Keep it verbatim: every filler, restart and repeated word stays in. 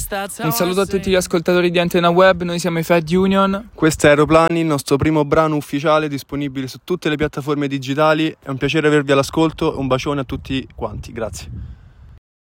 Un saluto a tutti gli ascoltatori di Antena Web, noi siamo i Fat Union. Questo è Aeroplani, il nostro primo brano ufficiale disponibile su tutte le piattaforme digitali. È un piacere avervi all'ascolto e un bacione a tutti quanti, grazie.